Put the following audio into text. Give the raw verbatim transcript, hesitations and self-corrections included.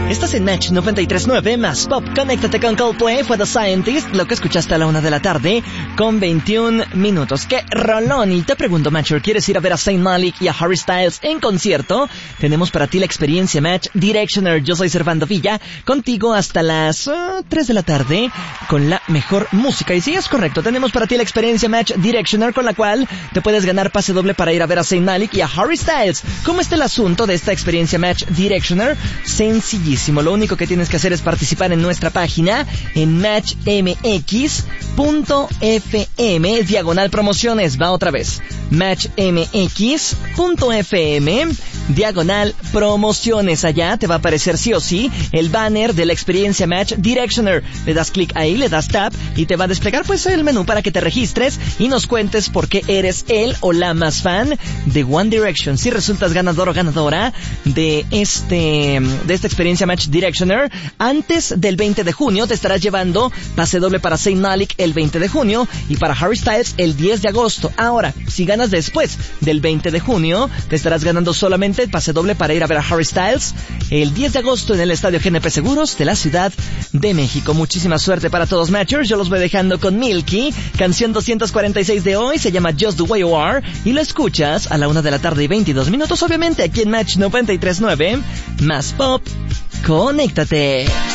Estás en Match noventa y tres punto nueve más Pop. Conéctate con Coldplay, fue The Scientist, lo que escuchaste a la una de la tarde con veintiún minutos. ¡Qué rolón! Y te pregunto, Matcher, ¿quieres ir a ver a Saint Malik y a Harry Styles en concierto? Tenemos para ti la experiencia Match Directioner. Yo soy Servando Villa, contigo hasta las uh, tres de la tarde con la mejor música. Y sí, es correcto, tenemos para ti la experiencia Match Directioner, con la cual te puedes ganar pase doble para ir a ver a Saint Malik y a Harry Styles. ¿Cómo está el asunto de esta experiencia Match Directioner? Sencillísimo, lo único que tienes que hacer es participar en nuestra página en match m x punto f m diagonal promociones. Va otra vez, match m x punto f m diagonal promociones. Allá te va a aparecer sí o sí el banner de la experiencia Match Directioner. Le das clic ahí, le das tap y te va a desplegar pues el menú para que te registres y nos cuentes por qué eres el o la más fan de One Direction. Si resultas ganador o ganadora de este de esta experiencia Match Directioner, antes del veinte de junio te estarás llevando pase doble para Saint Malik el veinte de junio y para Harry Styles el diez de agosto. Ahora, si ganas después del veinte de junio, te estarás ganando solamente el pase doble para ir a ver a Harry Styles el diez de agosto en el Estadio G N P Seguros de la Ciudad de México. Muchísima suerte para todos, Matchers. Yo los voy dejando con Milky, canción doscientos cuarenta y seis de hoy, se llama Just the Way You Are, y lo escuchas a la una de la tarde y veintidós minutos, obviamente aquí en Match noventa y tres punto nueve más Pop. Conéctate.